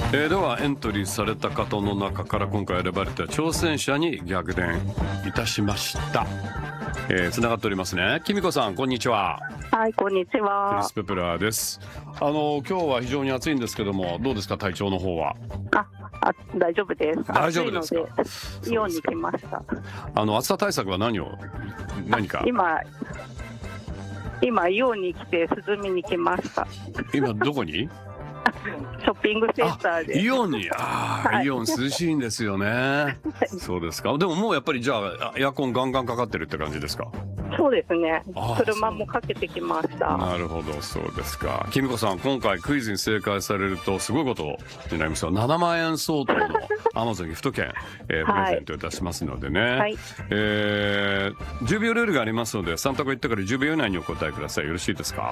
ではエントリーされた方の中から今回選ばれた挑戦者に逆転いたしました。つながっておりますね。きみこさん、こんにちは。 はい、こんにちクリは。 ス・ペプラーです。今日は非常に暑いんですけども、どうですか、体調の方は。 大丈夫です。 大丈夫ですか。 暑いのでイオンに来ました。 暑さ対策は何か。 今イオンに来て涼みに来ました。 今どこに？ ショッピングセンターで。 イオンに、はい、イオン涼しいんですよね。そうですか。でももうやっぱりじゃあエアコンガンガンかかってるって感じですか？ そうですね。車もかけてきました。 なるほど、そうですか。きみこさん、今回クイズに正解されるとすごいことになりますよ。7万円相当のアマゾンギフト券、プレゼントいたしますのでね、はい、10秒ルールがありますので3択言ってから10秒以内にお答えください。よろしいですか？